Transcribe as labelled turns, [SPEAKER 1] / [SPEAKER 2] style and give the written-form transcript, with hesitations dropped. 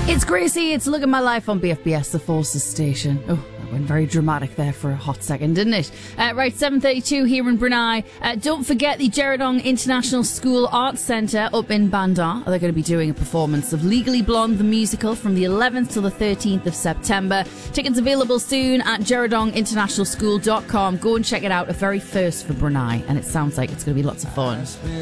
[SPEAKER 1] It's Gracie, it's Look at My Life on BFBS, the Forces station. Oh, that went very dramatic there for a hot second, didn't it? Right, 7:32 here in Brunei. Don't forget the Jeradong International School Arts Centre up in Bandar. They're going to be doing a performance of Legally Blonde, the musical, from the 11th till the 13th of September. Tickets available soon at jeradonginternationalschool.com. Go and check it out, a very first for Brunei, and it sounds like it's going to be lots of fun.